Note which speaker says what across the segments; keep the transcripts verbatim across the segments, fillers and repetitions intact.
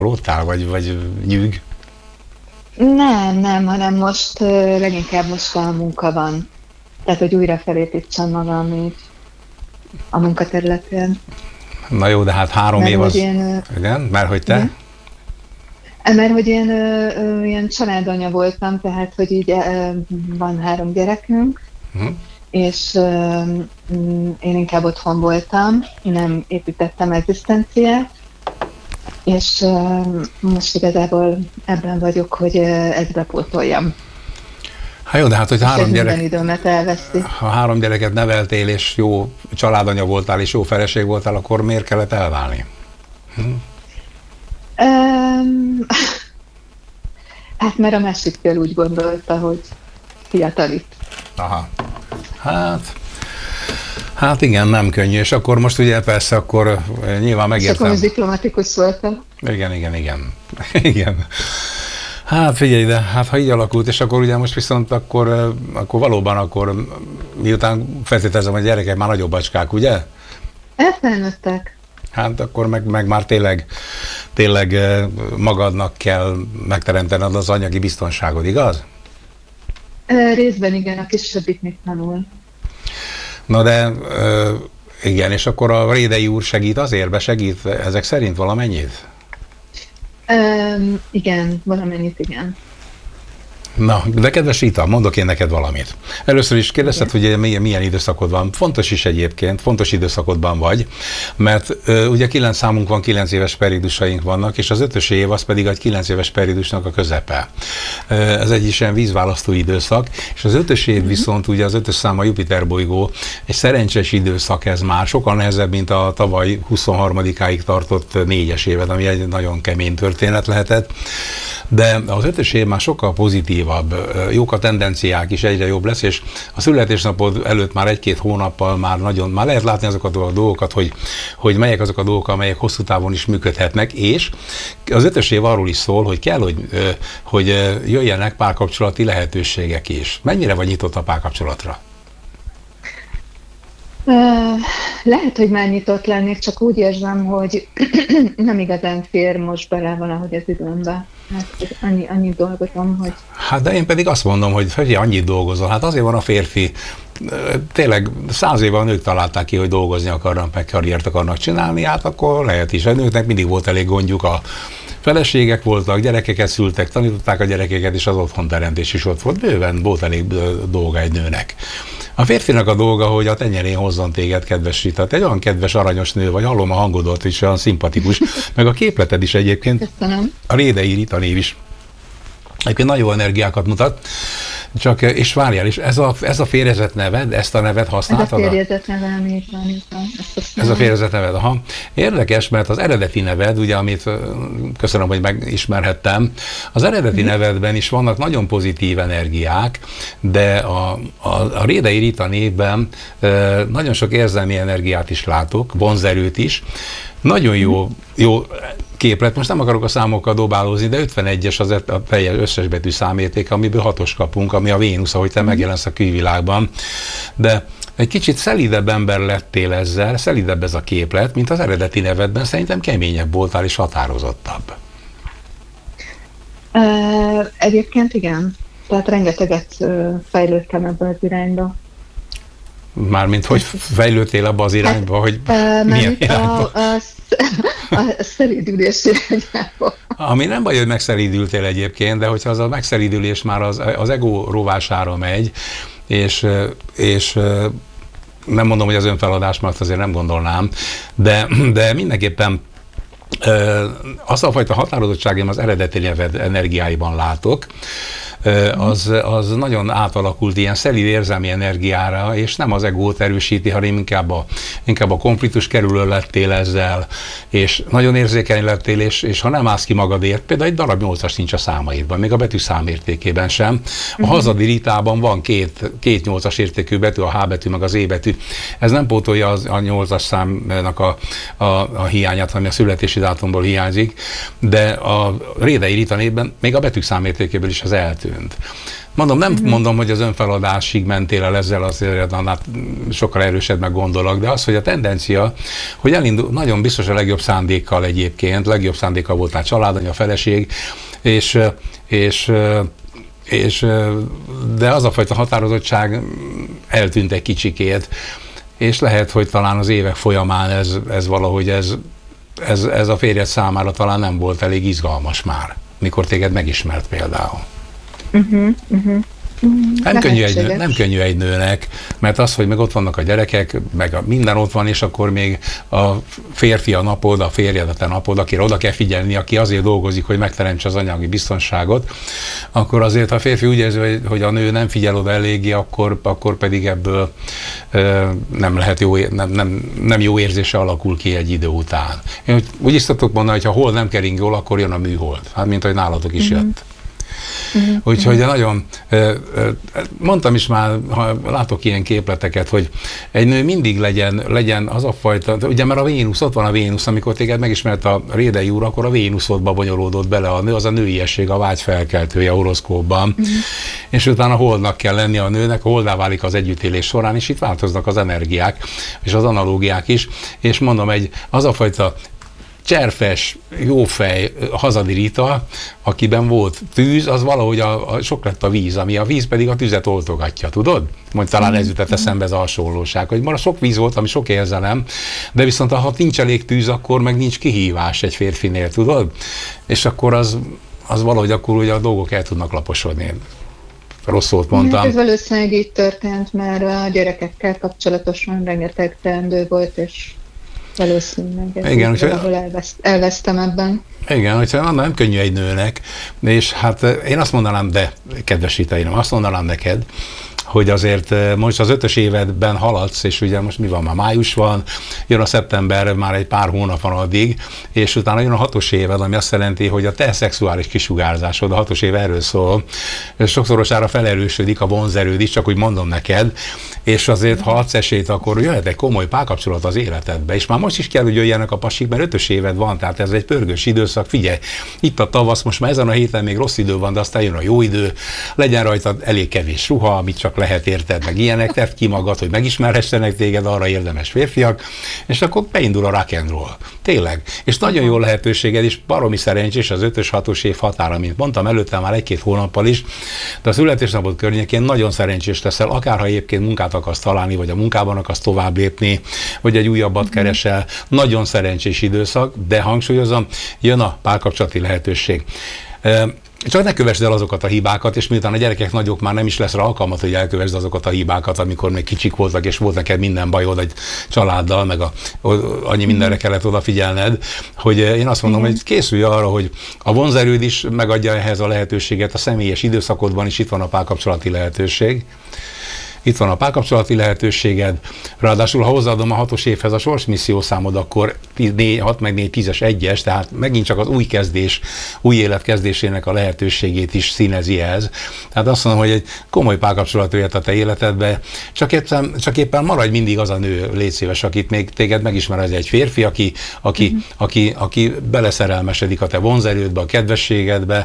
Speaker 1: Róttál, vagy, vagy nyűg?
Speaker 2: Nem, nem, hanem most uh, leginkább most a munka van. Tehát, hogy újra felépítsem magam így a munkaterületén.
Speaker 1: Na jó, de hát három
Speaker 2: mert
Speaker 1: év az...
Speaker 2: Én,
Speaker 1: igen, mert hogy te?
Speaker 2: Igen? Mert hogy én ö, ö, ilyen családanya voltam, tehát hogy így ö, van három gyerekünk, uh-huh. és ö, én inkább otthon voltam, nem építettem egzisztenciát, és ö, most igazából ebben vagyok, hogy ö, ezt bepótoljam.
Speaker 1: Hát jó, de hát, hogy három gyerek...
Speaker 2: időmet elveszi.
Speaker 1: Ha három gyereket neveltél, és jó családanya voltál, és jó feleség voltál, akkor miért kellett elválni? Hm?
Speaker 2: Um, hát mert a másik fél úgy gondolta, hogy fiatalít.
Speaker 1: Aha. Hát... Hát igen, nem könnyű, és akkor most ugye persze akkor nyilván megértem.
Speaker 2: És akkor most diplomatikus voltam.
Speaker 1: Igen, igen, igen. igen. Hát figyelj, de hát ha így alakult, és akkor ugye most viszont akkor, akkor valóban akkor, miután feltételezem, hogy a gyerekek már nagyobb bacskák, ugye?
Speaker 2: Elfelnőttek.
Speaker 1: Hát akkor meg, meg már tényleg, tényleg magadnak kell megteremtened az anyagi biztonságod, igaz?
Speaker 2: Részben igen, a kisebbik még tanul.
Speaker 1: Na de igen, és akkor a Rédei úr segít azért, besegít ezek szerint valamennyit?
Speaker 2: Um, igen, valamennyit igen.
Speaker 1: Na, de kedves Rita, mondok én neked valamit. Először is kérdezted, hogy milyen, milyen időszakod van. Fontos is egyébként, fontos időszakodban vagy, mert ö, ugye kilenc számunk van, kilenc éves periódusaink vannak, és az ötös év az pedig egy kilenc éves periódusnak a közepe. Ö, ez egy is ilyen vízválasztó időszak, és az ötös év viszont ugye az ötös szám a Jupiter bolygó, egy szerencsés időszak ez már, sokkal nehezebb, mint a tavaly huszonharmadikáig tartott négyes évet, ami egy nagyon kemény történet lehetett. De az ötös év már sokkal pozitívabb, jók a tendenciák is, egyre jobb lesz, és a születésnapod előtt már egy-két hónappal már nagyon, már lehet látni azokat a dolgokat, hogy, hogy melyek azok a dolgok, amelyek hosszú távon is működhetnek, és az ötös év arról is szól, hogy kell, hogy, hogy jöjjenek párkapcsolati lehetőségek is. Mennyire vagy nyitott a párkapcsolatra?
Speaker 2: Uh, lehet, hogy már nyitott lennék, csak úgy érzem, hogy nem igazán fér most bele valahogy az időmbe. Hát annyi, annyit dolgozom, hogy...
Speaker 1: Hát de én pedig azt mondom, hogy figyelj, annyit dolgozol. Hát azért van a férfi, tényleg száz éve a nők találták ki, hogy dolgozni akarnak, meg karriert akarnak csinálni, hát akkor lehet is. A nőknek mindig volt elég gondjuk, a feleségek voltak, gyerekeket szültek, tanították a gyerekeket, és az otthonteremtés is ott volt. Bőven volt elég dolga egy nőnek. A férfinak a dolga, hogy a tenyerén hozzon téged, kedves Rita. Te egy olyan kedves, aranyos nő vagy, hallom a hangodat is, olyan szimpatikus, meg a képleted is egyébként.
Speaker 2: Köszönöm.
Speaker 1: A Rédei Rita név is. Egyébként nagyon jó energiákat mutat. Csak, és várjál, és ez a, ez a férjezett neved, ezt a nevet használtad?
Speaker 2: Ez a férjezett nevem, így van, így van.
Speaker 1: Ez a férjezett neved, aha. Érdekes, mert az eredeti neved, ugye, amit köszönöm, hogy megismerhettem, az eredeti mm. nevedben is vannak nagyon pozitív energiák, de a, a, a Rédei Rita névben e, nagyon sok érzelmi energiát is látok, vonzerőt is. Nagyon jó, jó képlet, most nem akarok a számokkal dobálózni, de ötvenegyes az a teljes összes betű számérték, amiből hatos kapunk, ami a Vénusz, ahogy te megjelensz a külvilágban. De egy kicsit szelídebb ember lettél ezzel, szelídebb ez a képlet, mint az eredeti nevedben, szerintem keményebb voltál és határozottabb.
Speaker 2: Uh, egyébként igen, tehát rengeteget uh, fejlődtem ebbe az irányba.
Speaker 1: Mármint, hogy fejlődtél abba az irányba, hogy
Speaker 2: uh,
Speaker 1: milyen irányba?
Speaker 2: A, a, a szelídülés irányába.
Speaker 1: Ami nem baj, hogy megszelídültél egyébként, de hogyha az a megszelídülés már az, az ego rovására megy, és, és nem mondom, hogy az önfeladás, mert azért nem gondolnám, de, de mindenképpen azt a fajta határozottság, én az eredeti neved energiáiban látok, az, az nagyon átalakult ilyen szelíd érzelmi energiára, és nem az egót erősíti, hanem inkább a, inkább a konfliktus kerülő lettél ezzel, és nagyon érzékeny lettél, és, és ha nem állsz ki magadért, például egy darab nyolcas nincs a számaidban, még a betű számértékében sem. A hazadi Ritában van két, két nyolcas értékű betű, a H betű, meg az E betű. Ez nem pótolja az, a nyolcas számnak a, a, a hiányát, ami a születési dátumból hiányzik, de a Rédei Rita névben még a betűk számértékéből is az eltűnt. Mondom, nem
Speaker 2: uh-huh.
Speaker 1: mondom, hogy az önfeladásig mentél el ezzel, azért annál sokkal erősebb meg gondolok, de az, hogy a tendencia, hogy elindul, nagyon biztos a legjobb szándékkal egyébként, legjobb szándékkal voltál családanya, feleség, és, és, és de az a fajta határozottság eltűnt egy kicsikét, és lehet, hogy talán az évek folyamán ez, ez valahogy ez, ez, ez a férjed számára talán nem volt elég izgalmas már, mikor téged megismert például. Uh-huh, uh-huh. Nem könnyű, egy nő, nem könnyű egy nőnek, mert az, hogy meg ott vannak a gyerekek, meg a minden ott van, és akkor még a férfi a napod, a férjed a te napod, akire oda kell figyelni, aki azért dolgozik, hogy megteremtse az anyagi biztonságot, akkor azért, ha a férfi úgy érzi, hogy a nő nem figyel oda eléggé, akkor, akkor pedig ebből ö, nem lehet jó, nem, nem, nem jó érzése alakul ki egy idő után. Én úgy is szoktuk mondani, hogy ha hold nem kering jól, akkor jön a műhold. Hát, mint ahogy nálatok is mm-hmm. jött. Uh-huh. Úgyhogy nagyon, mondtam is már, ha látok ilyen képleteket, hogy egy nő mindig legyen, legyen az a fajta, ugye mert a Vénusz, ott van a Vénusz, amikor téged megismert a Rédei úr, akkor a Vénuszodba bonyolódott bele a nő, az a nőiesség, a vágy felkeltője a horoszkópban, uh-huh. és utána holdnak kell lenni a nőnek, holdá válik az együttélés során, és itt változnak az energiák, és az analógiák is, és mondom, egy, az a fajta cserfes, jófej, hazadi Rita, akiben volt tűz, az valahogy a, a, sok lett a víz, ami a víz pedig a tüzet oltogatja, tudod? Mondj, talán ez jutott eszembe ez a hasonlóság, hogy már sok víz volt, ami sok érzelem, de viszont ha nincs elég tűz, akkor meg nincs kihívás egy férfinél, tudod? És akkor az, az valahogy akkor ugye a dolgok el tudnak laposodni. Rossz szót mondtam.
Speaker 2: Ez valószínűleg így történt, mert a gyerekekkel kapcsolatosan rengeteg teendő volt, és valószínűleg
Speaker 1: igen, hogy
Speaker 2: valahol elveszt, elvesztem ebben.
Speaker 1: Igen, hogyha nem könnyű egy nőnek, és hát én azt mondanám, de kedves Rita, én azt mondanám neked, hogy azért most az ötös évedben haladsz, és ugye most mi van, már május van, jön a szeptember, már egy pár hónap van addig, és utána jön a hatos éved, ami azt jelenti, hogy a te szexuális kisugárzásod, a hatos év erről szól, sokszorosára felerősödik a vonzerőd is, csak úgy mondom neked, és azért, ha adsz esélyt, akkor jöhet egy komoly párkapcsolat az életedbe, és már most is kell, hogy jöjjenek a pasik, mert ötös éved van, tehát ez egy pörgős időszak, figyelj, itt a tavasz, most már ezen a héten még rossz idő van, de aztán jön a jó idő, legyen rajta elég kevés ruha, amit csak lehet, érted, meg ilyenek, tedd ki magad, hogy megismerhessenek téged, arra érdemes férfiak, és akkor beindul a rock and roll. Tényleg. És nagyon jó lehetőséged, és baromi szerencsés az ötös-hatos év határa, mint mondtam előtte már egy-két hónappal is, de a születésnapod környékén nagyon szerencsés leszel, akárha egyébként munkát akarsz találni, vagy a munkában akarsz tovább lépni, vagy egy újabbat mm-hmm. keresel. Nagyon szerencsés időszak, de hangsúlyozom, jön a párkapcsolati lehetőség. Csak ne kövesd el azokat a hibákat, és miután a gyerekek nagyok, már nem is lesz rá alkalmat, hogy elkövesd azokat a hibákat, amikor még kicsik voltak, és volt neked minden bajod egy családdal, meg a, annyi mindenre kellett odafigyelned, hogy én azt mondom, hogy készülj arra, hogy a vonzerőd is megadja ehhez a lehetőséget, a személyes időszakodban is itt van a párkapcsolati lehetőség. Itt van a párkapcsolati lehetőséged, ráadásul ha hozzáadom a hatos évhez a sorsmisszió számod, akkor hat meg négy tízes egyes, tehát megint csak az új kezdés, új élet kezdésének a lehetőségét is színezi ez. Tehát azt mondom, hogy egy komoly párkapcsolat jöhet a te életedbe, csak éppen, csak éppen maradj mindig az a nő, légy szíves, akit még téged megismer, az egy férfi, aki, aki, mm-hmm. aki, aki beleszerelmesedik a te vonzerődbe, a kedvességedbe,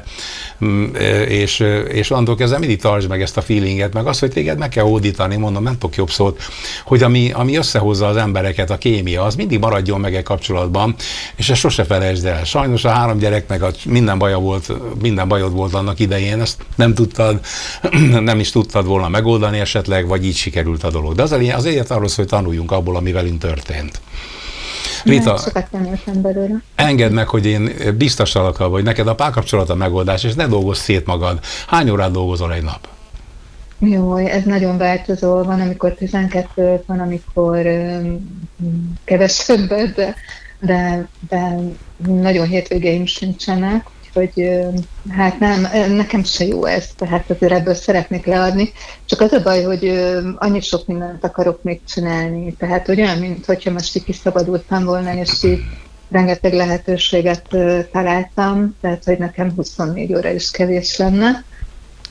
Speaker 1: és, és onnantól kezdve mindig tartsd meg ezt a feelinget, meg azt, hogy téged meg kell hódítani, mondom, nem tudok jobb szót, hogy ami, ami összehozza az embereket, a kémia, az mindig maradjon meg egy kapcsolatban, és ezt sose felejtsd el. Sajnos a három gyereknek a, minden baja volt, minden bajod volt annak idején, ezt nem tudtad, nem is tudtad volna megoldani esetleg, vagy így sikerült a dolog. De az azért arról szól, hogy tanuljunk abból, ami velünk történt. Rita, engedd meg, hogy én biztosalak abban, hogy neked a párkapcsolat a megoldás, és ne dolgozz szét magad. Hány órát dolgozol egy nap?
Speaker 2: Jó, ez nagyon változó. Van, amikor tizenkettő, van, amikor um, kevesebbet, de, de, de nagyon hétvégéim sincsenek, úgyhogy um, hát nem, nekem se jó ez, tehát azért ebből szeretnék leadni. Csak az a baj, hogy um, annyi sok mindent akarok még csinálni, tehát olyan, mint hogyha most így kiszabadultam volna, és így rengeteg lehetőséget uh, találtam, tehát hogy nekem huszonnégy óra is kevés lenne.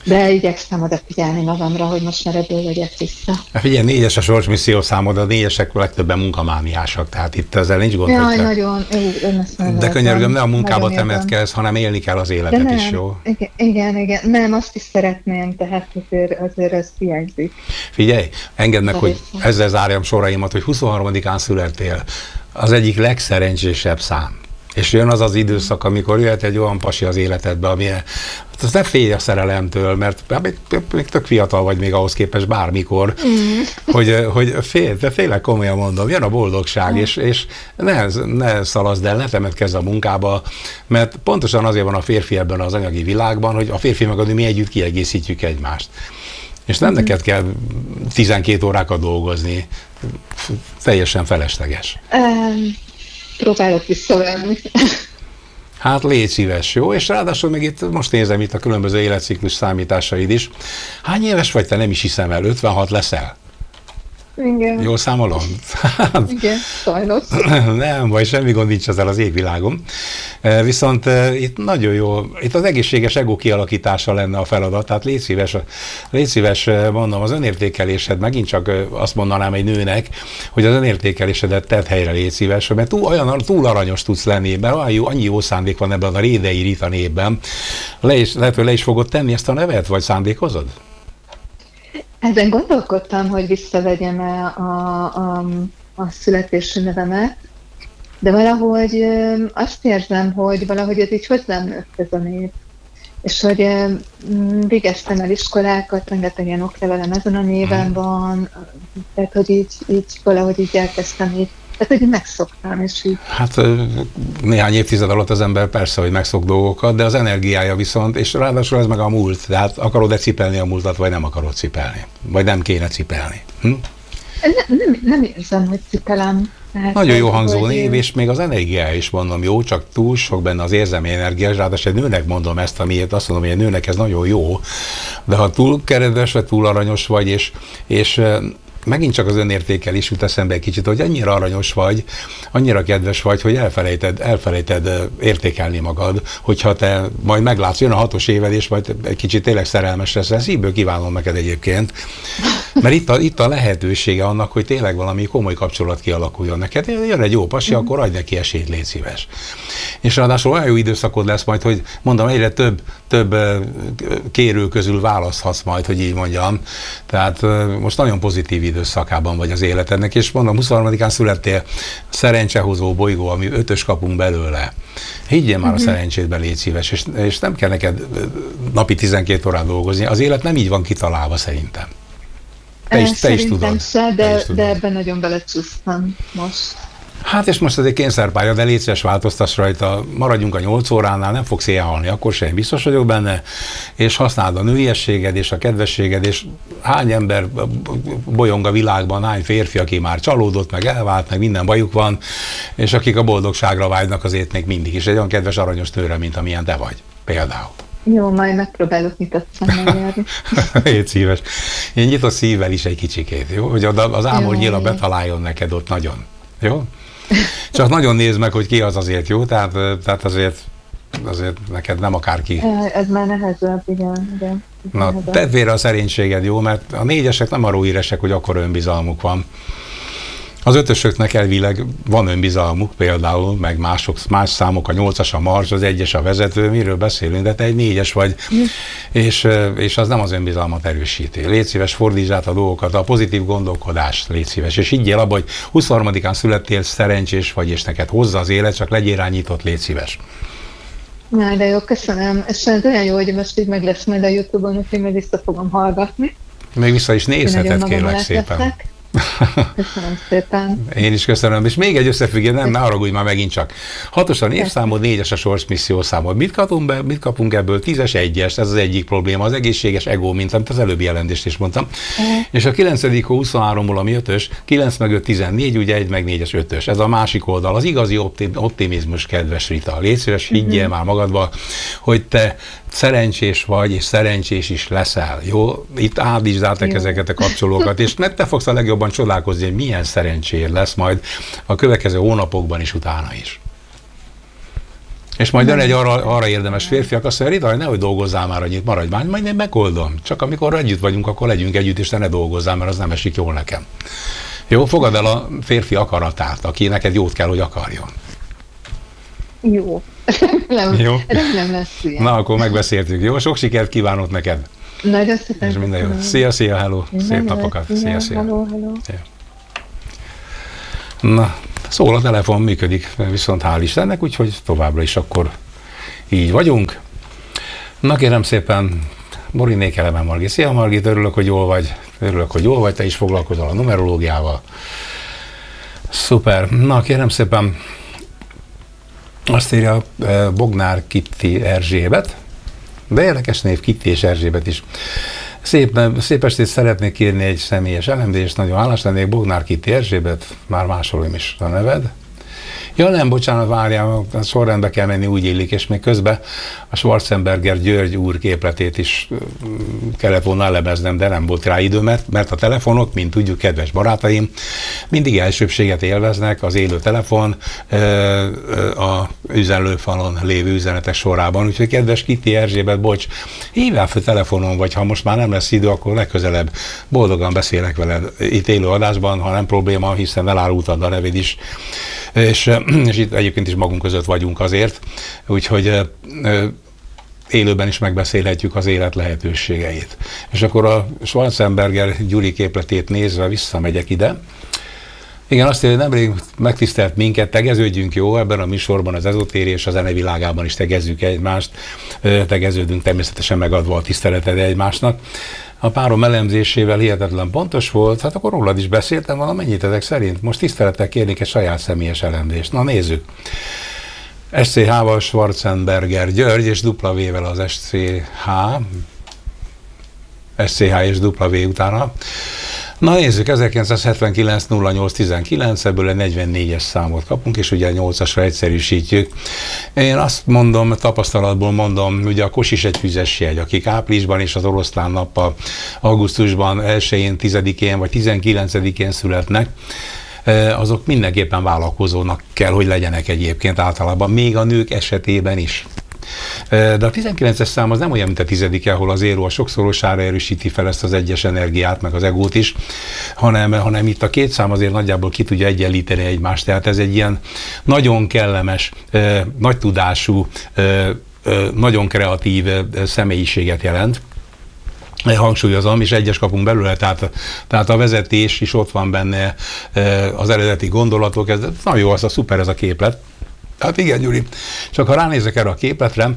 Speaker 2: De igyekszem odafigyelni magamra, hogy most már ebből legyek vissza.
Speaker 1: Hát figyelj, négyes a sorsmisszió számod, a négyesek legtöbben munkamániásak, tehát itt ezzel nincs gond.
Speaker 2: Jaj, nagyon. Én
Speaker 1: De könyörgöm, ne a munkába temetkezz, hanem élni kell az életet
Speaker 2: nem,
Speaker 1: is, jó?
Speaker 2: Igen, igen, igen. Nem, azt is szeretném, tehát azért, azért ez hiányzik.
Speaker 1: Figyelj, engedd meg, hogy ezzel zárjam soraimat, hogy huszonharmadikán születtél. Az egyik legszerencsésebb szám. És jön az az időszak, amikor jöhet egy olyan pasi az életedbe, ami az ne félj a szerelemtől, mert még, még tök fiatal vagy még ahhoz képest bármikor, mm. hogy, hogy félj, de tényleg komolyan mondom, jön a boldogság, mm. és, és ne, ne szalaszd el, ne temetkezz a munkába, mert pontosan azért van a férfi ebben az anyagi világban, hogy a férfi meg a nő mi együtt kiegészítjük egymást. És nem mm. neked kell tizenkét órákat dolgozni, teljesen felesleges.
Speaker 2: Um. Próbálok visszavenni.
Speaker 1: Hát légy szíves, jó? És ráadásul még itt, most nézem itt a különböző életciklus számításaid is. Hány éves vagy, te nem is hiszem el, ötvenhat leszel?
Speaker 2: Igen.
Speaker 1: Jól számolom?
Speaker 2: Igen, sajnos.
Speaker 1: Nem, vagy semmi gond nincs ezzel az égvilágon. Viszont itt nagyon jó, itt az egészséges ego kialakítása lenne a feladat, tehát légy szíves, légy szíves, mondom, az önértékelésed, megint csak azt mondanám egy nőnek, hogy az önértékelésedet tedd helyre, légy szíves, mert túl, olyan, túl aranyos tudsz lenni, mert olyan jó, annyi jó szándék van ebben a Rédei Rita névben. Le is, lehet, hogy le is fogod tenni ezt a nevet, vagy szándékozod?
Speaker 2: Ezen gondolkodtam, hogy visszavegyem a, a, a, a születési nevemet, de valahogy azt érzem, hogy valahogy ez így hozzám nőtt ez a név. És hogy végeztem el iskolákat, rengeteg ilyen oklevelem ezen a néven van, tehát hogy így, így valahogy így elkezdtem így, tehát hogy megszoktam, és így.
Speaker 1: Hát néhány évtized alatt az ember persze, hogy megszok dolgokat, de az energiája viszont, és ráadásul ez meg a múlt, tehát akarod-e cipelni a múltat, vagy nem akarod cipelni? Vagy nem kéne cipelni? Hm?
Speaker 2: Nem, nem, nem érzem, hogy cipelem.
Speaker 1: Tehát nagyon jó hangzó hogy... név, és még az energiája is mondom jó, csak túl sok benne az érzelmi energia, és ráadásul egy nőnek mondom ezt, amiért azt mondom, hogy egy nőnek ez nagyon jó, de ha túl keredes, vagy túl aranyos vagy, és, és megint csak az önértékelés jut eszembe egy kicsit, hogy annyira aranyos vagy, annyira kedves vagy, hogy elfelejted, elfelejted értékelni magad, hogyha te majd meglátsz, jön a hatos éved, és majd egy kicsit tényleg szerelmes leszel, szívből kívánom neked egyébként, mert itt a, itt a lehetősége annak, hogy tényleg valami komoly kapcsolat kialakuljon neked. Jön egy jó pasi, mm. akkor adj neki esélyt, légy szíves. És ráadásul olyan jó időszakod lesz majd, hogy mondom, egyre több, több kérő közül választhatsz majd, hogy így mondjam. Tehát most nagyon pozitív időszakában vagy az életednek, és mondom, huszonharmadikán születtél, szerencsehozó bolygó, ami ötös kapunk belőle. Higgyél már uh-huh. a szerencsétbe, légy szíves, és, és nem kell neked napi tizenkét órát dolgozni. Az élet nem így van kitalálva szerintem. Te is, te is tudod.
Speaker 2: Se, de, te is tudod. De ebben nagyon belecsúsztam most.
Speaker 1: Hát és most ez egy kényszerpálya, de légy szíves, változtass rajta, maradjunk a nyolc óránál, nem fogsz éjjel halni, akkor sem, biztos vagyok benne, és használd a nőiességed és a kedvességed, és hány ember bolyong a világban, hány férfi, aki már csalódott, meg elvált, meg minden bajuk van, és akik a boldogságra vágynak, azért még mindig is egy olyan kedves, aranyos nőre, mint amilyen te vagy, például.
Speaker 2: Jó, majd megpróbálok nyitott szemmel járni.
Speaker 1: Légy szíves. Én nyitott szívvel is egy kicsikét, jó? Hogy az Ámor Gyéla betaláljon neked ott nagyon. Jó? Csak nagyon nézd meg, hogy ki az azért, jó? Tehát, tehát azért, azért neked nem akárki.
Speaker 2: Ez már nehezebb, igen. igen.
Speaker 1: Na, tedd vére a szerénységed, jó? Mert a négyesek nem arról híresek, hogy akkor önbizalmuk van. Az ötösöknek elvileg van önbizalmuk például, meg mások, más számok, a nyolcas a mars, az egyes a vezető, miről beszélünk, de te egy négyes vagy, mm. és, és az nem az önbizalmat erősíti. Légy szíves, fordítsd át a dolgokat, a pozitív gondolkodást, légy szíves, és higgyél abba, hogy huszonharmadikán születtél, szerencsés vagy, és neked hozza az élet, csak legyél rá nyitott, légy szíves.
Speaker 2: Na, de jó, köszönöm. És olyan jó, hogy most így meg lesz majd a YouTube-on, úgyhogy meg vissza fogom hallgatni.
Speaker 1: Még vissza is nézheted, kérlek szépen. Leszek.
Speaker 2: Köszönöm szépen.
Speaker 1: Én is köszönöm. És még egy összefüggés, nem, ne haragudj már megint csak. Hatosan évszámod, négyes a sorsmisszió számod. Mit kapunk, be, mit kapunk ebből? Tízes, egyes, ez az egyik probléma. Az egészséges ego, mint amit az előbbi jelentést is mondtam. Uh-huh. És a kilencedik hó huszonháromból, ami ötös, kilenc meg öt, tizennégy, ugye egy meg négyes, ötös. Ez a másik oldal. Az igazi optim, optimizmus, kedves Rita. Légy szíves, higgyél uh-huh. már magadba, hogy te szerencsés vagy, és szerencsés is leszel. Jó? Itt áldítsd át ezeket a kapcsolókat, és ne te fogsz a legjobban csodálkozni, hogy milyen szerencséd lesz majd a következő hónapokban is, utána is. És majd jön egy arra, arra érdemes férfiak, azt mondja, Rita, nehogy dolgozzál már annyit, maradj már, majd én megoldom. Csak amikor együtt vagyunk, akkor legyünk együtt, és te ne dolgozzál, mert az nem esik jól nekem. Jó, fogad el a férfi akaratát, aki neked jót kell, hogy akarjon.
Speaker 2: Jó. Remélem,
Speaker 1: jó.
Speaker 2: remélem lesz ilyen.
Speaker 1: Na, akkor megbeszéltük. Jó, sok sikert kívánok neked.
Speaker 2: Nagyon szépen.
Speaker 1: És minden jó. Szia, szia, hello.
Speaker 2: Minden
Speaker 1: Szép
Speaker 2: jó.
Speaker 1: napokat.
Speaker 2: Szia,
Speaker 1: Szia, szia.
Speaker 2: hello, hello.
Speaker 1: Szia. Na, szól a telefon, működik, viszont hál' Istennek, úgyhogy továbbra is akkor így vagyunk. Na kérem szépen, Boriné Kelemen Margit. Szia Margit, örülök, hogy jól vagy. Örülök, hogy jól vagy, te is foglalkozol a numerológiával. Szuper. Na kérem szépen, azt írja Bognár Kitti Erzsébet, de érdekes név, Kitti és Erzsébet is. Szép, szép estét, szeretnék kérni egy személyes elemzést, nagyon hálás lennék, Bognár Kitti Erzsébet, már másolom is a neved. Ja nem, bocsánat, várjál, sorrendbe kell menni, úgy illik, és még közben a Schwarzenberger György úr képletét is kellett volna elemeznem, de nem volt rá idő, mert, mert a telefonok, mint tudjuk, kedves barátaim, mindig elsőbséget élveznek az élő telefon a üzenőfalon lévő üzenetek sorában. Úgyhogy kedves Kitti Erzsébet, bocs, hívjál fel telefonon, vagy ha most már nem lesz idő, akkor legközelebb boldogan beszélek veled itt élő adásban, ha nem probléma, hiszen elárultad a neved is. És, és itt egyébként is magunk között vagyunk azért, úgyhogy élőben is megbeszélhetjük az élet lehetőségeit. És akkor a Schwarzenberger Gyuri képletét nézve visszamegyek ide. Igen, azt mondja, hogy nemrég megtisztelt minket, tegeződjünk, jó, ebben a műsorban az ezotéria és a zene világában is tegezzük egymást, tegeződünk természetesen megadva a tiszteletet egymásnak. A párom elemzésével hihetetlen pontos volt, hát akkor rólad is beszéltem valamennyit ezek szerint. Most tisztelettel kérnék egy saját személyes elemzést. Na nézzük. es cé há-val Schwarzenberger György, és W-vel az es cé há, es cé há és W utána. Na nézzük, ezerkilencszázhetvenkilenc nulla nyolc tizenkilenc, ebből egy negyvennégyes számot kapunk, és ugye a nyolcasra egyszerűsítjük. Én azt mondom, tapasztalatból mondom, ugye a kos is egy füzes jegy, akik áprilisban és az oroszlán nappal augusztusban elsején, tizedikén vagy tizenkilencedikén születnek, azok mindenképpen vállalkozónak kell, hogy legyenek egyébként általában, még a nők esetében is. De a tizenkilences szám az nem olyan, mint a tizedike, ahol az éró a sokszorosára erősíti fel ezt az egyes energiát, meg az egót is, hanem, hanem itt a két szám azért nagyjából ki tudja egyenlíteni egymást. Tehát ez egy ilyen nagyon kellemes, nagy tudású, nagyon kreatív személyiséget jelent. Hangsúlyozom, és egyes kapunk belőle, tehát, tehát a vezetés is ott van benne, az eredeti gondolatok, ez nagyon jó, az a szuper ez a képlet. Hát igen, Gyuri, csak ha ránézek erre a képletre,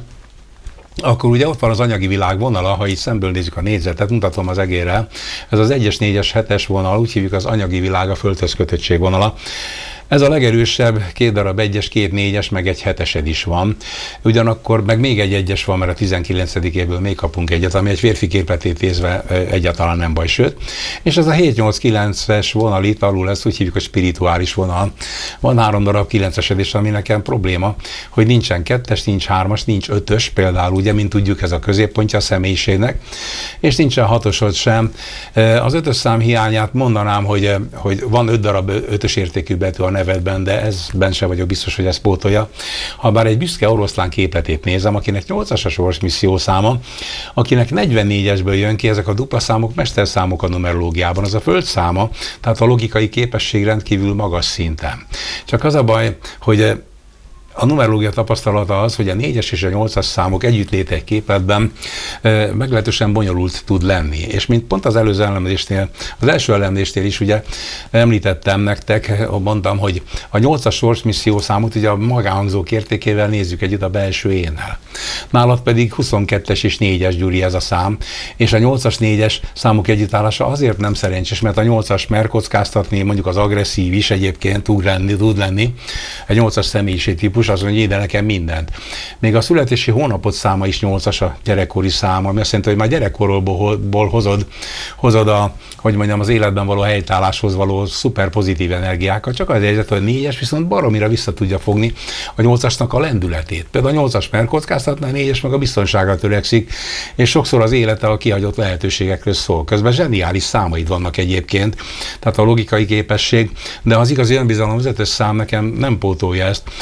Speaker 1: akkor ugye ott van az anyagi világ vonala, ha így szemből nézzük a négyzetet, mutatom az egérrel, ez az egyes, négyes, hetes vonal, úgy hívjuk az anyagi világ, a földhöz kötöttség vonala. Ez a legerősebb, két darab egyes, két négyes, meg egy hetesed is van. Ugyanakkor meg még egy egyes van, mert a tizenkilencedikéből még kapunk egyet, ami egy férfi képletét nézve egyáltalán nem baj, sőt. És ez a hét nyolc kilences vonal itt alul, ezt úgy hívjuk, hogy spirituális vonal. Van három darab kilencesedés, ami nekem probléma, hogy nincsen kettes, nincs hármas, nincs ötös, például ugye, mint tudjuk, ez a középpontja a személyiségnek, és nincsen hatosod sem. Az ötös szám hiányát mondanám, hogy, hogy van öt darab ötös értékű betű a nevedben, de ezben sem vagyok biztos, hogy ez pótolja. Ha bár egy büszke oroszlán képletét nézem, akinek nyolcas a sorsmisszió száma, akinek negyvennégyesből jön ki, ezek a dupla számok mesterszámok a numerológiában, az a föld száma, tehát a logikai képesség rendkívül magas szinten. Csak az a baj, hogy a numerológia tapasztalata az, hogy a négyes és a nyolcas számok együttléte egy képletben e, meglehetősen bonyolult tud lenni. És mint pont az előző elemzésnél, az első elemzésnél is ugye említettem nektek, mondtam, hogy a nyolcas sorsmisszió számot ugye a magánhangzók értékével nézzük együtt a belső énnel. Nálad pedig huszonkettes és négyes, Gyuri, ez a szám, és a nyolcas, négyes számok együttállása azért nem szerencsés, mert a nyolcas mer kockáztatni, mondjuk az agresszív is egyébként tud lenni, tud lenni, egy nyolcas személyiség típus, az mondja, ide nekem mindent. Még a születési hónapot száma is nyolcas a gyerekkori száma, ami azt jelenti, hogy már gyerekkorból hozod, hozod a, hogy mondjam, az életben való helytálláshoz való szuper pozitív energiákat, csak az helyzet, hogy a négyes viszont baromira vissza tudja fogni a nyolcasnak a lendületét. Például a nyolcas mer kockáztatna, a négyes meg a biztonságra törekszik, és sokszor az élete a kihagyott lehetőségekről szól. Közben zseniális számaid vannak egyébként, tehát a logikai képesség, de az igazi önbizalom, az ötös szám nekem nem pótolja ezt. Ez az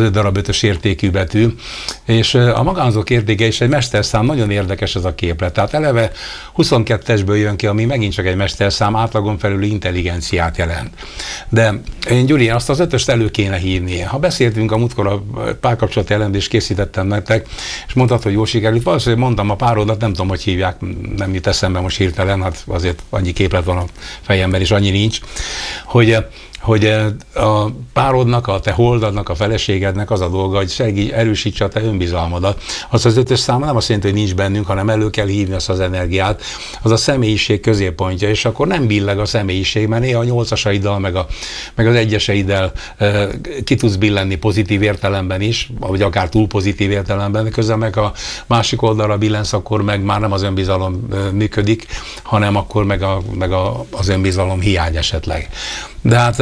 Speaker 1: öt darab ötös értékű betű, és a magánzók értéke is egy mesterszám, nagyon érdekes ez a képlet. Tehát eleve huszonkettesből jön ki, ami megint csak egy mesterszám, átlagon felüli intelligenciát jelent. De én, Gyuri, azt az ötöst elő kéne hívni. Ha beszéltünk a múltkor, a párkapcsolati elemzést készítettem nektek, és mondtad, hogy jó sikerült, valószínűleg mondtam a párodat, nem tudom, hogy hívják, nem jut eszembe most hirtelen, hát azért annyi képlet van a fejemben, és annyi nincs, hogy hogy a párodnak, a te holdadnak, a feleségednek az a dolga, hogy segíts, erősítse a te önbizalmadat. Az az ötös szám nem azt jelenti, hogy nincs bennünk, hanem elő kell hívni azt az energiát. Az a személyiség középpontja, és akkor nem billeg a személyiség, mert néha a nyolcasaiddal, meg, a, meg az egyeseiddel e, ki tudsz billenni pozitív értelemben is, vagy akár túl pozitív értelemben, közben meg a másik oldalra billensz, akkor meg már nem az önbizalom e, működik, hanem akkor meg, a, meg a, az önbizalom hiány esetleg. De hát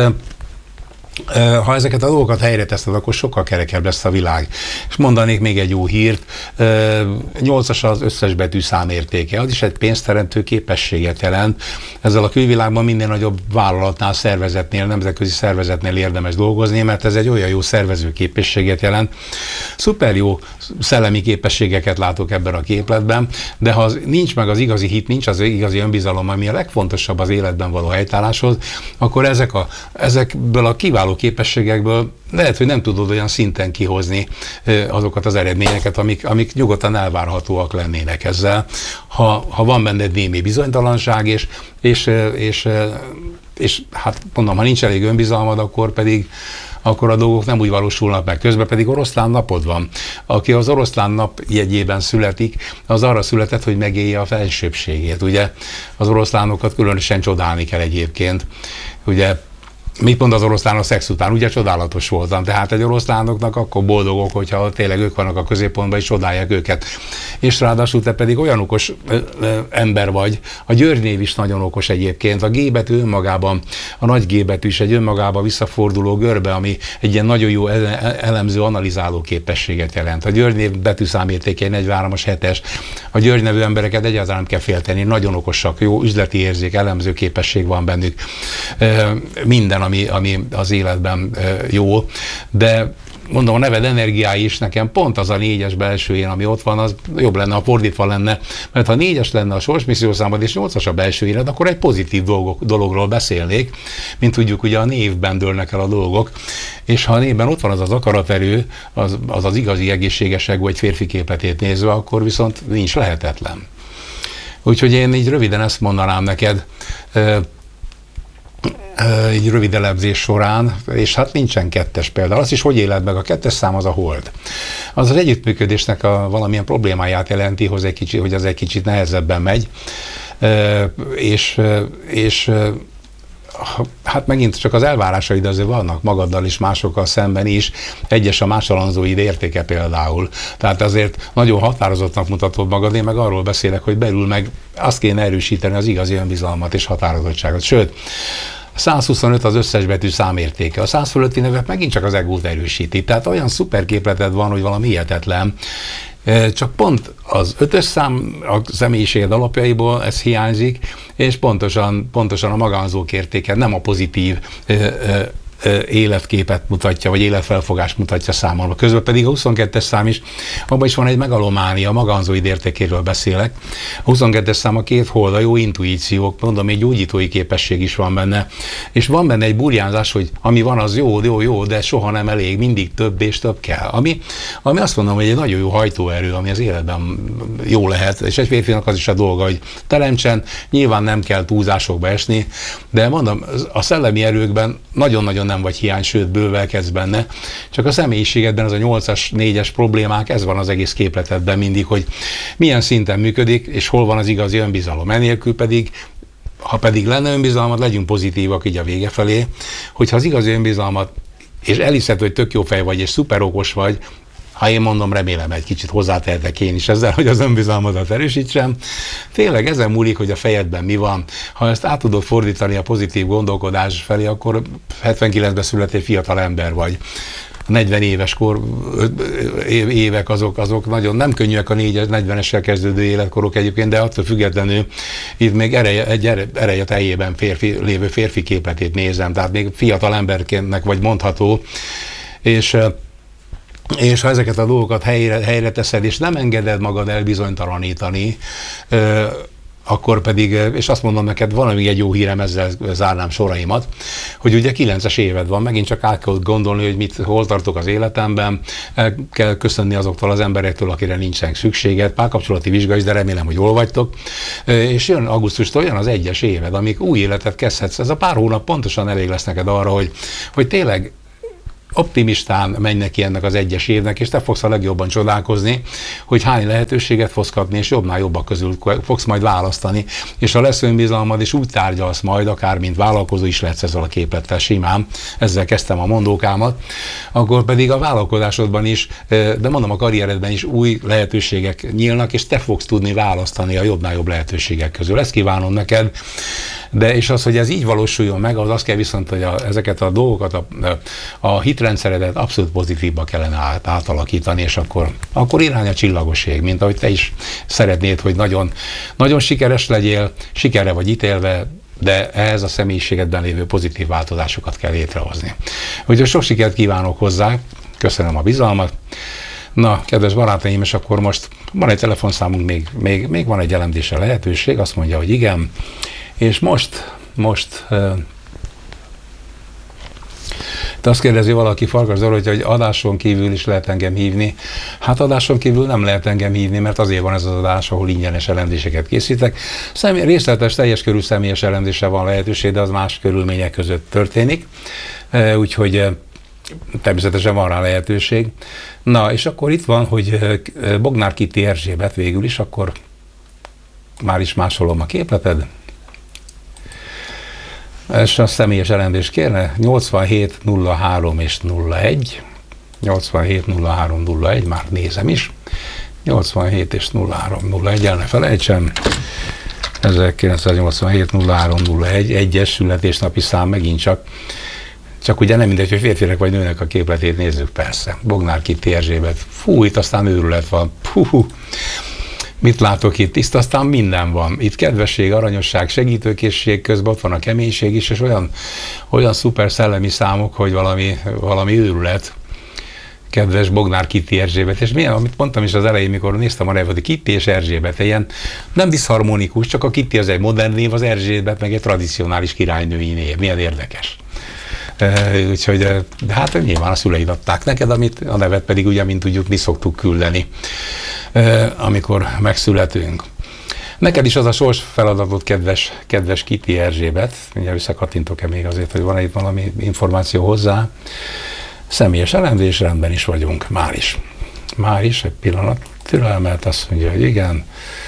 Speaker 1: ha ezeket a dolgokat helyre teszed, akkor sokkal kerekebb lesz a világ. És mondanék még egy jó hírt, nyolcas az összes betű számértéke, az is egy pénzteremtő képességet jelent. Ezzel a külvilágban minden nagyobb vállalatnál, szervezetnél, nemzetközi szervezetnél érdemes dolgozni, mert ez egy olyan jó szervező képességet jelent. Szuper jó szellemi képességeket látok ebben a képletben, de ha az, nincs meg az igazi hit, nincs az igazi önbizalom, ami a legfontosabb az életben való helytálláshoz, akkor ezek a, ezekből a kiváló képességekből lehet, hogy nem tudod olyan szinten kihozni azokat az eredményeket, amik, amik nyugodtan elvárhatóak lennének ezzel. Ha, ha van benned némi bizonytalanság, és, és, és, és hát mondom, ha nincs elég önbizalmad, akkor pedig akkor a dolgok nem úgy valósulnak meg. Közben pedig oroszlán napod van. Aki az oroszlán nap jegyében születik, az arra született, hogy megélje a felsőbbségét. Ugye az oroszlánokat különösen csodálni kell egyébként. Ugye mit mond az oroszlán a szex után? Ugye csodálatos voltam. Tehát egy oroszlánoknak akkor boldogok, hogyha tényleg ők vannak a középpontban, és csodálják őket. És ráadásul te pedig olyan okos ö, ö, ember vagy. A György név is nagyon okos egyébként. A G betű önmagában, a nagy G betű is egy önmagában visszaforduló görbe, ami egy ilyen nagyon jó elemző, analizáló képességet jelent. A György név betűszámértéke negyvenhármas, hetes. A György nevű embereket egyáltalán nem kell félteni, nagyon okosak, jó üzleti érzék, elemző képesség van bennük. Ö, minden Ami, ami az életben e, jó, de mondom, a neved energiái is nekem pont az a négyes belsőjén, ami ott van, az jobb lenne, ha fordítva lenne, mert ha négyes lenne a sorsmissziószámod és nyolcas a belső élet, akkor egy pozitív dolgok, dologról beszélnék, mint tudjuk, ugye a névben dőlnek el a dolgok, és ha a névben ott van az az akaraterő, az az, az igazi egészségesek vagy férfi képletét nézve, akkor viszont nincs lehetetlen. Úgyhogy én így röviden ezt mondanám neked, e, egy rövid elemzés során, és hát nincsen kettes például. Azt is, hogy éled meg, a kettes szám az a hold. Az az együttműködésnek a valamilyen problémáját jelenti, hogy, egy kicsit, hogy az egy kicsit nehezebben megy, és, és hát megint csak az elvárásaid azért vannak magaddal is, másokkal szemben is, egyes a másolanzóid értéke például. Tehát azért nagyon határozottnak mutatod magad, én meg arról beszélek, hogy belül meg azt kéne erősíteni az igazi önbizalmat és határozottságot. Sőt, száz huszonöt az összes betű számértéke. A száz fölötti nevek megint csak az egót erősíti. Tehát olyan szuper képleted van, hogy valami hihetetlen. Csak pont az ötös szám a személyiséged alapjaiból ez hiányzik, és pontosan, pontosan a magánzók értéke, nem a pozitív életképet mutatja, vagy életfelfogást mutatja számomra. Közben pedig a huszonkettes szám is, abban is van egy megalománia, magánzóid értékéről beszélek. A huszonkettes szám a két hold, a jó intuíciók, mondom, egy gyógyítói képesség is van benne. És van benne egy burjánzás, hogy ami van, az jó, jó, jó, de soha nem elég, mindig több és több kell. Ami, ami azt mondom, hogy egy nagyon jó hajtóerő, ami az életben jó lehet, és egy férfinak az is a dolga, hogy teremtsen, nyilván nem kell túlzásokba esni, de mondom, a szellemi erőkben nagyon-nagyon nem vagy hiány, sőt bővelkedsz benne, csak a személyiségedben az a nyolcas, négyes problémák, ez van az egész képletedben mindig, hogy milyen szinten működik, és hol van az igazi önbizalom. Enélkül pedig, ha pedig lenne önbizalmat, legyünk pozitívak így a vége felé, hogyha az igazi önbizalmat, és elhiszed, hogy tök jó fej vagy, és szuper okos vagy, ha én mondom, remélem, egy kicsit hozzátehetek én is ezzel, hogy az önbizalmadat erősítsem. Tényleg ezen múlik, hogy a fejedben mi van. Ha ezt át tudod fordítani a pozitív gondolkodás felé, akkor hetvenkilencben született fiatal ember vagy. negyven éves kor, évek azok, azok nagyon nem könnyűek a négyes, negyvenessel kezdődő életkorok egyébként, de attól függetlenül itt még ereje, egy ereje teljében férfi, lévő férfi képletét nézem, tehát még fiatal emberként vagy mondható, és és ha ezeket a dolgokat helyre, helyre teszed, és nem engeded magad elbizonytalanítani, akkor pedig, és azt mondom neked, van még egy jó hírem, ezzel zárnám soraimat, hogy ugye kilences éved van, megint csak át kell gondolni, hogy mit, hol tartok az életemben, el kell köszönni azoktól az emberektől, akire nincsen szükséged, párkapcsolati vizsga is, de remélem, hogy jól vagytok, és jön augusztustól jön az egyes éved, amíg új életet kezdhetsz. Ez a pár hónap pontosan elég lesz neked arra, hogy, hogy tényleg optimistán menj neki ennek az egyes évnek, és te fogsz a legjobban csodálkozni, hogy hány lehetőséget fogsz kapni, és jobbnál jobbak közül fogsz majd választani, és ha lesz önbizalmad, és úgy tárgyalsz majd, akár mint vállalkozó is lehetsz ezzel a képlettel simán, ezzel kezdtem a mondókámat, akkor pedig a vállalkozásodban is, de mondom a karrieredben is új lehetőségek nyílnak, és te fogsz tudni választani a jobbnál jobb lehetőségek közül. Ezt kívánom neked, de és az, hogy ez így valósuljon meg, az azt kell viszont, hogy a, ezeket a dolgokat, a, a hitrendszeredet abszolút pozitívba kellene át, átalakítani, és akkor, akkor irány a csillagoség, mint ahogy te is szeretnéd, hogy nagyon, nagyon sikeres legyél, sikerre vagy ítélve, de ehhez a személyiségedben lévő pozitív változásokat kell létrehozni. Úgyhogy sok sikert kívánok hozzá, köszönöm a bizalmat. Na, kedves barátaim, és akkor most van egy telefonszámunk, még, még, még van egy elemzésre lehetőség, azt mondja, hogy igen. És most, most te azt kérdezi valaki, Farkas Zoli, hogy adáson kívül is lehet engem hívni. Hát adáson kívül nem lehet engem hívni, mert azért van ez az adás, ahol ingyenes elemzéseket készítek. Személy, részletes, teljes körű személyes elemzésre van lehetőség, de az más körülmények között történik. Úgyhogy természetesen van rá lehetőség. Na, és akkor itt van, hogy Bognár Kitti Erzsébet végül is, akkor már is másolom a képleted. És a személyes elemzést kérne, nyolcvanhét nulla három és nulla egy, nyolcvanhét nulla három nulla egy, már nézem is, nyolcvanhét és nulla három nulla egy, el ne felejtsem, ezerkilencszáznyolcvanhét nulla három nulla egy, egyes születésnapi szám, megint csak, csak ugye nem mindegy, hogy férfinek vagy nőnek a képletét nézzük, persze. Bognár Kitti Erzsébet, fú, itt aztán őrület van, puhu. Mit látok itt? Itt aztán minden van. Itt kedvesség, aranyosság, segítőkészség, közben ott van a keménység is, és olyan, olyan szuper szellemi számok, hogy valami, valami őrület. Kedves Bognár Kitti Erzsébet. És milyen, amit mondtam is az elején, mikor néztem a nevet, hogy Kitti és Erzsébet, ilyen nem diszharmonikus, csak a Kitti az egy modern név, az Erzsébet meg egy tradicionális királynői név. Milyen érdekes. Uh, úgyhogy, de hát nyilván a szüleid adták neked, amit a nevet pedig ugye, mint tudjuk, mi szoktuk küldeni, uh, amikor megszületünk. Neked is az a sors feladatot, kedves, kedves Kitti Erzsébet, mindjárt visszakattintok-e még azért, hogy van itt valami információ hozzá. Személyes elemzés, rendben is vagyunk, már is. Már is, egy pillanat, türelmet, azt mondja, hogy igen.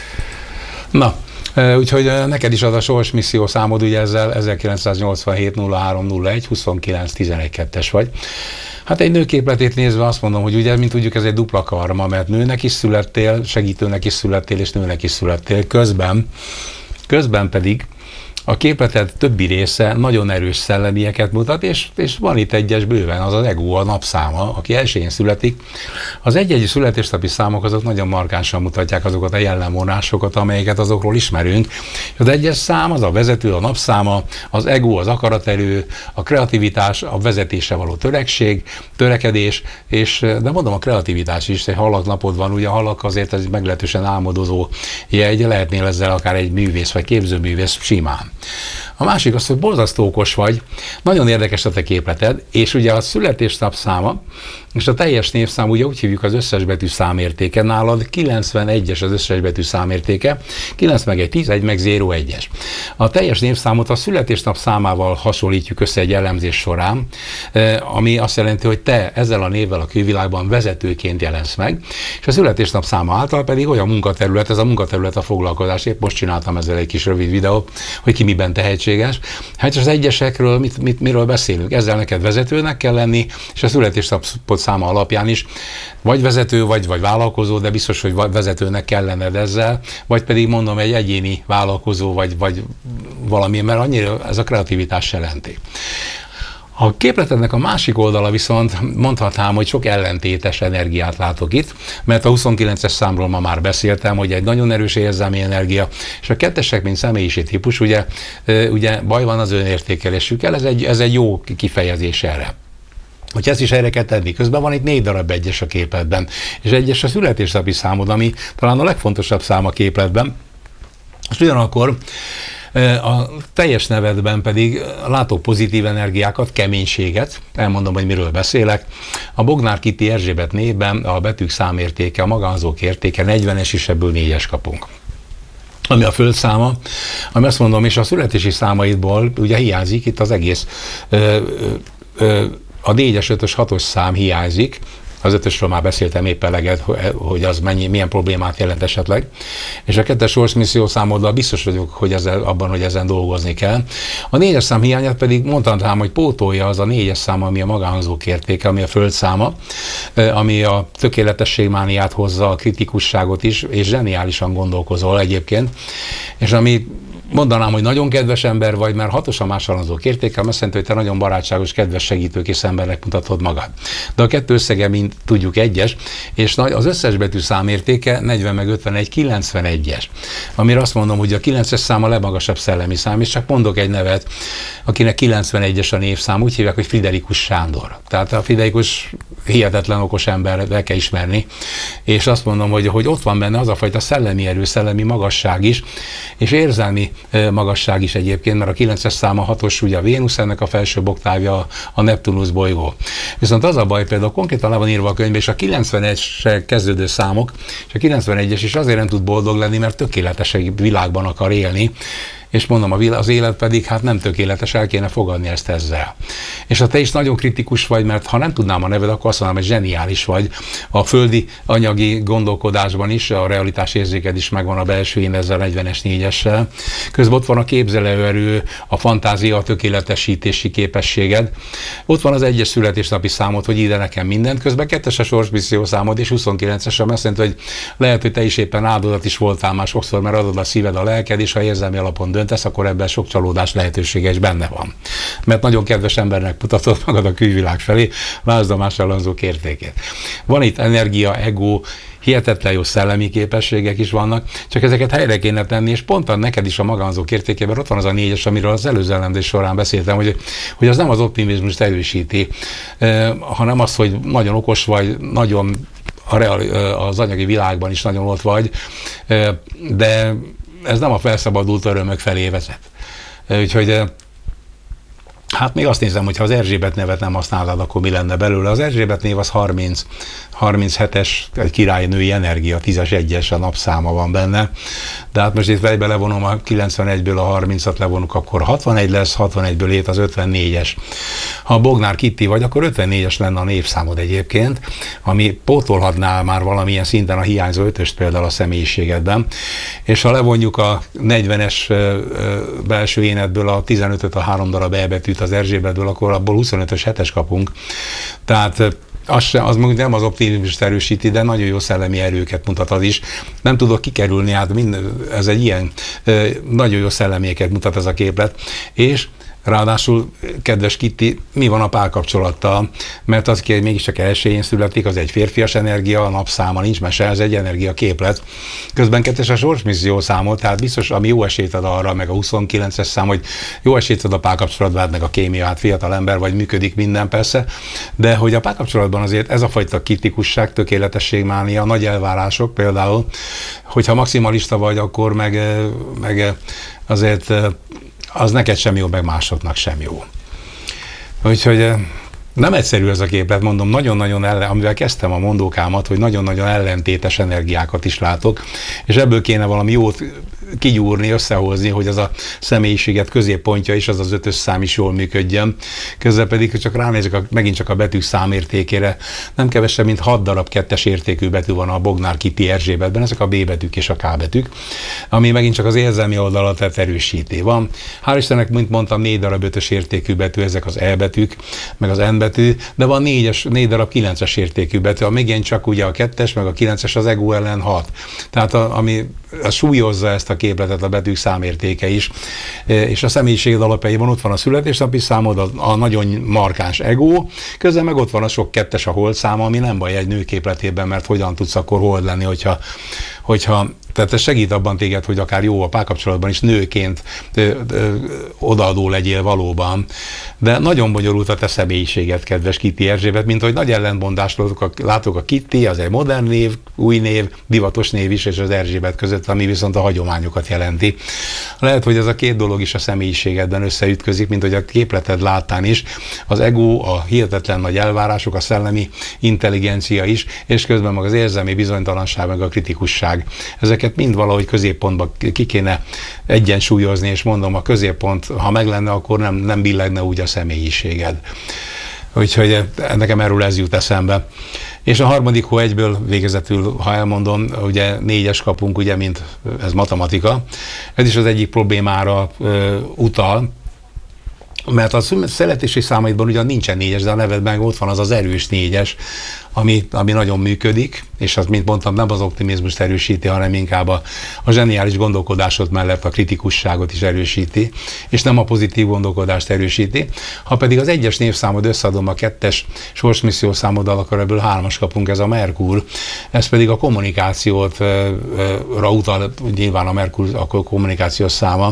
Speaker 1: Na, úgyhogy neked is az a sorsmisszió számod, ugye ezzel ezerkilencszáznyolcvanhét nulla három nulla egy huszonkilenc tizenegy kettes vagy. Hát egy nőképletét nézve azt mondom, hogy ugye, mint tudjuk, ez egy dupla karma, mert nőnek is születtél, segítőnek is születtél, és nőnek is születtél. Közben, közben pedig a képleted többi része nagyon erős szellemieket mutat, és, és van itt egyes bőven, az az ego, a napszáma, aki elsőjén születik. Az egy-egy születésnapi számok azok nagyon markánsan mutatják azokat a jellemvonásokat, amelyeket azokról ismerünk. Az egyes szám, az a vezető, a napszáma, az ego, az akaraterő, a kreativitás, a vezetésre való törekség, törekedés, és de mondom, a kreativitás is, egy halak napod van, ugye a halak azért ez meglehetősen álmodozó jegy, lehetnél ezzel akár egy művész vagy képzőművész simán. A másik az, hogy borzasztó okos vagy, nagyon érdekes a te képleted, és ugye a születésnap száma, és a teljes névszám, ugye úgy hívjuk az összes betű számértéke, nálad kilencvenegyes az összes betű számértéke, kilenc meg egy, tíz, egy meg zéro, egyes. A teljes névszámot a születésnap számával hasonlítjuk össze egy elemzés során, ami azt jelenti, hogy te ezzel a névvel a külvilágban vezetőként jelensz meg, és a születésnap száma által pedig olyan munkaterület, ez a munkaterület a foglalkozás, épp most csináltam ezzel egy kis rövid videót, hogy ki miben tehetséges. Hát az egyesekről mit, mit, miről beszélünk? Ezzel neked vezetőnek kell lenni, és a születésnapot száma alapján is vagy vezető, vagy, vagy vállalkozó, de biztos, hogy vezetőnek kell lenned ezzel, vagy pedig mondom egy egyéni vállalkozó, vagy, vagy valami, mert annyira ez a kreativitás jelenti. A képletednek a másik oldala viszont mondhatnám, hogy sok ellentétes energiát látok itt, mert a huszonkilences számról ma már beszéltem, hogy egy nagyon erős érzelmi energia, és a kettesek, mint személyiségtípus, ugye, ugye baj van az önértékelésükkel, ez egy, ez egy jó kifejezés erre. hogy ezt is helyre kell tenni. Közben van itt négy darab egyes a képletben, és egyes a születésnapi számod, ami talán a legfontosabb szám a képletben. És ugyanakkor a teljes nevedben pedig látok pozitív energiákat, keménységet, elmondom, hogy miről beszélek. A Bognár Kitti Erzsébet névben a betűk számértéke, a magánzók értéke negyvenes, és ebből négyes kapunk. Ami a földszáma, ami azt mondom, és a születési számaidból ugye hiányzik itt az egész, ö, ö, a négyes, ötös, hatos szám hiányzik. Az ötösről már beszéltem éppen eleget, hogy az mennyi, milyen problémát jelent esetleg. És a kettes sorsmisszió számoddal biztos vagyok, hogy ezzel, abban, hogy ezen dolgozni kell. A négyes szám hiányát pedig mondtam rám, hogy pótolja az a négyes szám, ami a magánhangzók értéke, ami a földszáma, ami a tökéletességmániát hozza, a kritikusságot is, és zseniálisan gondolkozol egyébként. És ami mondanám, hogy nagyon kedves ember vagy, mert hatos a másolandók értéke, azt jelenti, hogy te nagyon barátságos, kedves, segítőkész embernek mutatod magad. De a kettő összege, mint tudjuk, egyes, és az összes betű számértéke negyven meg ötvenegy, kilencvenegyes. Amire azt mondom, hogy a kilences szám a legmagasabb szellemi szám, és csak mondok egy nevet, akinek kilencvenegyes a névszám, úgy hívják, hogy Friderikus Sándor. Tehát a Friderikus hihetetlen okos ember, el kell ismerni, és azt mondom, hogy, hogy ott van benne az a fajta szellemi erő, szellemi magasság is, és érzelmi magasság is egyébként, mert a kilences szám a hatos, ugye a Vénusz, ennek a felsőbb oktávja a Neptunusz bolygó. Viszont az a baj, például konkrétan le van írva a könyvben, és a kilencvenegyessel kezdődő számok, és a kilencvenegyes is azért nem tud boldog lenni, mert tökéletes világban akar élni, és mondom, az élet pedig hát nem tökéletes, el kéne fogadni ezt ezzel. És ha te is nagyon kritikus vagy, mert ha nem tudnám a neved, akkor azt mondom, hogy zseniális vagy. A földi anyagi gondolkodásban is, a realitás érzéked is megvan a belső én ezzel negyvenes négyessel. Közben ott van a képzelőerő, a fantázia, a tökéletesítési képességed. Ott van az egyes születésnapi számod, hogy ide nekem mindent. Közben kettes a sorsmisszió számod, és huszonkilences, ami azt jelenti, hogy lehet, hogy te is éppen áldodat is voltál már sokszor, mert adod a szíved, a lelked, és ha érzelmi alapon döntesz, akkor ebben sok csalódás lehetősége is benne van. Mert nagyon kedves embernek mutatod magad a külvilág felé, lásd a másolandók értékét. Van itt energia, ego, hihetetlen jó szellemi képességek is vannak, csak ezeket helyre kéne tenni, és pont neked is a magánzók értékében ott van az a négyes, amiről az előző elemzés során beszéltem, hogy, hogy az nem az optimizmust erősíti, eh, hanem az, hogy nagyon okos vagy, nagyon a real, az anyagi világban is nagyon ott vagy, eh, de ez nem a felszabadult örömök felé vezet. Úgyhogy hát még azt nézem, hogy ha az Erzsébet nevet nem használod, akkor mi lenne belőle. Az Erzsébet név az harminc, harminchetes királynői energia, tízes, egyes a napszáma van benne. De hát most itt fejbe levonom a kilencvenegyből a harmincat levonunk, akkor hatvanegy lesz, hatvanegyből lét az ötvennégyes. Ha a Bognár Kitti vagy, akkor ötvennégyes lenne a névszámod egyébként, ami pótolhatnál már valamilyen szinten a hiányzó ötöst például a személyiségedben. És ha levonjuk a negyvenes belső énedből a tizenötöt, a három darab E betűt az Erzsébetből, akkor abból huszonötös hetes kapunk. Tehát az, se, az nem az optimizmust erősíti, de nagyon jó szellemi erőket mutat az is. Nem tudok kikerülni, hát minden, ez egy ilyen nagyon jó szelleméket mutat ez a képlet. És ráadásul, kedves Kitti, mi van a párkapcsolattal? Mert az, aki mégiscsak elsőjén születik, az egy férfias energia, a napszáma nincs mese, ez egy energia képlet. Közben kettes a sorsmisszió számot, tehát biztos, ami jó esélyt ad arra, meg a huszonkilences szám, hogy jó esélyt ad a párkapcsolatban, meg a kémia, hát fiatal ember vagy, működik minden persze, de hogy a párkapcsolatban azért ez a fajta kritikusság, tökéletességmánia, nagy elvárások például, hogyha maximalista vagy, akkor meg, meg azért az neked sem jó, meg másoknak sem jó. Úgyhogy nem egyszerű ez a képlet, mondom, nagyon-nagyon ellen, amivel kezdtem a mondókámat, hogy nagyon-nagyon ellentétes energiákat is látok, és ebből kéne valami jót kigyúrni, összehozni, hogy az a személyiséget középpontja is, az az ötös szám is jól működjön. Közben pedig, csak ránézek a, megint csak a betűk számértékére, nem kevesebb, mint hat darab kettes értékű betű van a Bognár Kitti Erzsébetben, ezek a B betűk és a K betűk, ami megint csak az érzelmi oldalat erősíti. Van, hál' Istennek, mint mondtam, négy darab ötös értékű betű, ezek az E betűk, meg az N betű, de van négyes, négy darab kilences értékű betű, a megint csak ugye a kettes, meg a kilences az ego ellen hat. Tehát a, ami a súlyozza ezt a képletet a betűk számértéke is, és a személyiséged alapjaiban ott van a születésnapi számod, a, a nagyon markáns ego, közben meg ott van a sok kettes a hold száma, ami nem baj egy nő képletében, mert hogyan tudsz akkor hold lenni, hogyha, hogyha Tehát ez segít abban téged, hogy akár jó a párkapcsolatban is nőként ö, ö, odaadó legyél valóban. De nagyon bonyolult a te személyiséget, kedves Kitty Erzsébet, mint hogy nagy ellentmondást látok a, látok a Kitty, az egy modern név, új név, divatos név is, és az Erzsébet között, ami viszont a hagyományokat jelenti. Lehet, hogy ez a két dolog is a személyiségedben összeütközik, mint hogy a képleted láttán is, az ego, a hihetetlen nagy elvárások, a szellemi intelligencia is, és közben meg az érzelmi bizonytalanság, meg a kritikusság. Ezeket mind valahogy középpontba ki kéne egyensúlyozni, és mondom, a középpont, ha meg lenne, akkor nem, nem billegne úgy a személyiséged. Úgyhogy nekem erről ez jut eszembe. És a harmadik hó egyből végezetül, ha elmondom, ugye négyes kapunk, ugye, mint ez matematika. Ez is az egyik problémára ö, utal, mert a születési számaidban ugyan nincsen négyes, de a nevedben ott van az az erős négyes, ami, ami nagyon működik, és az, mint mondtam, nem az optimizmust erősíti, hanem inkább a, a zseniális gondolkodásod mellett a kritikusságot is erősíti, és nem a pozitív gondolkodást erősíti. Ha pedig az egyes névszámod összeadom a kettes sorsmisszió számoddal, akkor ebből hármas kapunk, ez a Merkur. Ez pedig a kommunikációra utal, nyilván a Merkur a kommunikációs száma,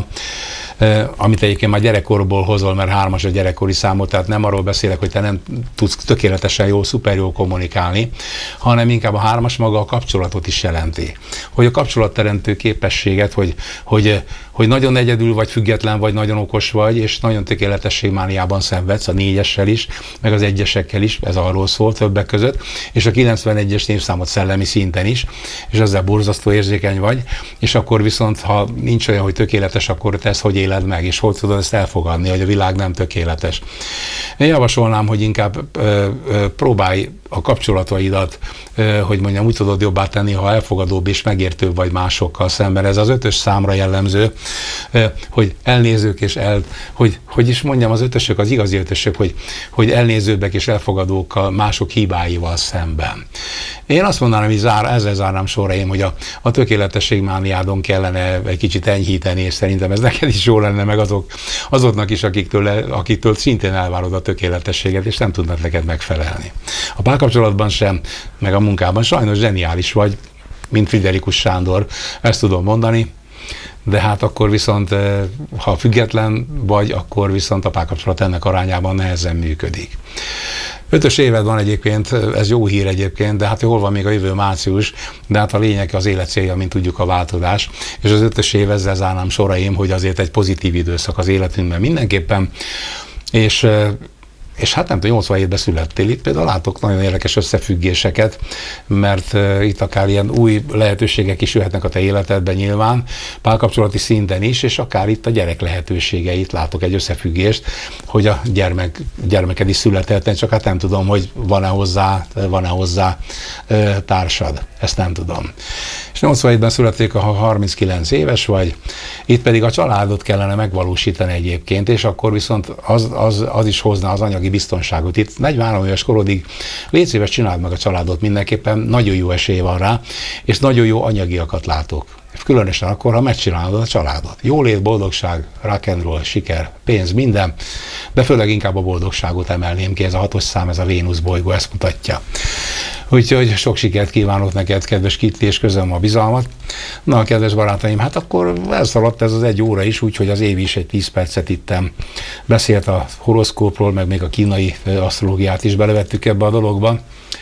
Speaker 1: amit egyébként már gyerekkorból hozol, mert hármas a gyerekkori számot, tehát nem arról beszélek, hogy te nem tudsz tökéletesen jól, szuper jól kommunikálni, hanem inkább a hármas maga a kapcsolatot is jelenti. Hogy a kapcsolatteremtő képességet, hogy, hogy, hogy nagyon egyedül vagy, független vagy, nagyon okos vagy, és nagyon tökéletességmániában szenvedsz, a négyessel is, meg az egyesekkel is, ez arról szól többek között, és a kilencvenegyes névszámot szellemi szinten is, és ezzel borzasztó érzékeny vagy, és akkor viszont, ha nincs olyan, hogy tökéletes, akkor te ezt hogy éled meg, és hogy tudod ezt elfogadni, hogy a világ nem tökéletes. Én javasolnám, hogy inkább ö, ö, próbálj a kapcsolataidat, ö, hogy mondjam, úgy tudod jobbá tenni, ha elfogadóbb és megértőbb vagy másokkal szemben. Ez az ötös számra jellemző, ö, hogy elnézők és el, hogy, hogy is mondjam, az ötösök, az igazi ötösök, hogy, hogy elnézőbbek és elfogadókkal mások hibáival szemben. Én azt mondanám, hogy zár, ezzel zárnám sorraim, hogy a, a tökéletességmániádon kellene egy kicsit enyhíteni, és szerintem ez neked is jó lenne, meg azok, azoknak is, akiktől, akiktől szintén elvárod a tökéletességet, és nem tudnak neked megfelelni. A párkapcsolatban sem, meg a munkában sajnos zseniális vagy, mint Friderikus Sándor, ezt tudom mondani, de hát akkor viszont, ha független vagy, akkor viszont a párkapcsolat ennek arányában nehezen működik. Ötös éved van egyébként, ez jó hír egyébként, de hát hol van még a jövő március, de hát a lényeg az élet célja, mint tudjuk, a változás, és az ötös év, ezzel zárnám soraim, hogy azért egy pozitív időszak az életünkben mindenképpen, és És hát nem tudom, nyolcvanhétben születtél, itt például látok nagyon érdekes összefüggéseket, mert uh, itt akár ilyen új lehetőségek is jöhetnek a te életedben nyilván, párkapcsolati szinten is, és akár itt a gyerek lehetőségeit látok egy összefüggést, hogy a gyermek, gyermeked is születhetne, csak hát nem tudom, hogy van-e hozzá, van-e hozzá uh, társad, ezt nem tudom. És nyolcvanhétben születték, ha harminckilenc éves vagy, itt pedig a családot kellene megvalósítani egyébként, és akkor viszont az, az, az is hozna az anyagi biztonságot. Itt negyvenhárom éves korodig légy szíves, csináld meg a családot mindenképpen, nagyon jó esély van rá, és nagyon jó anyagiakat látok. Különösen akkor, ha megcsinálod a családot. Jólét, boldogság, rock and roll, siker, pénz, minden, de főleg inkább a boldogságot emelném ki, ez a hatos szám, ez a Vénusz bolygó, ezt mutatja. Úgyhogy sok sikert kívánok neked, kedves Kitty, és közöm a bizalmat. Na, kedves barátaim, hát akkor elszaladt ez az egy óra is, úgyhogy az Évi is egy tíz percet ittem. Beszélt a horoszkópról, meg még a kínai asztrológiát is belevettük ebbe a dologba.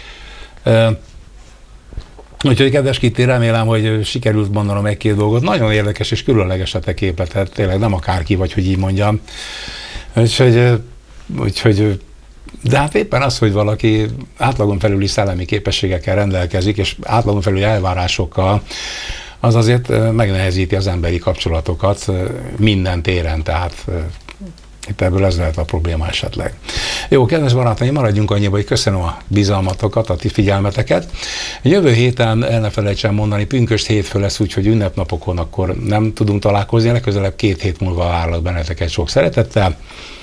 Speaker 1: Úgyhogy, kedves Kitty, remélem, hogy sikerült mondanom egy-két dolgot. Nagyon érdekes és különleges a te képet, tehát tényleg nem akárki vagy, hogy így mondjam. Úgyhogy, úgyhogy de hát éppen az, hogy valaki átlagon felüli szellemi képességekkel rendelkezik, és átlagon felüli elvárásokkal, az azért megnehezíti az emberi kapcsolatokat minden téren, tehát itt ebből ez lehet a probléma esetleg. Jó, kedves barátaim, maradjunk annyiba, hogy köszönöm a bizalmatokat, a ti figyelmeteket. Jövő héten el ne felejtsem mondani, pünkösd hétfő lesz, úgyhogy ünnepnapokon akkor nem tudunk találkozni, legközelebb két hét múlva várlak benneteket sok szeretettel.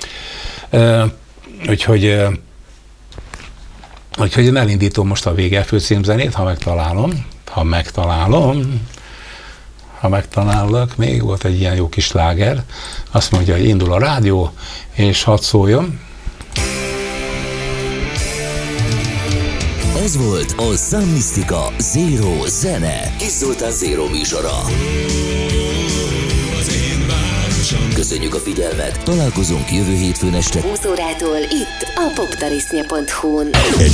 Speaker 1: Úgyhogy, úgyhogy én elindítom most a vége főcímzenét, ha megtalálom, ha megtalálom, ha megtalállak, még volt egy ilyen jó kis sláger, azt mondja, hogy indul a rádió, és hadd szóljon.
Speaker 3: Ez volt a Sun Mystica Zero zene. Kis Zoltán Zero műsora. Köszönjük a figyelmet, találkozunk jövő hétfőn este
Speaker 4: húsz órától itt a poptarisznya pont hu-n.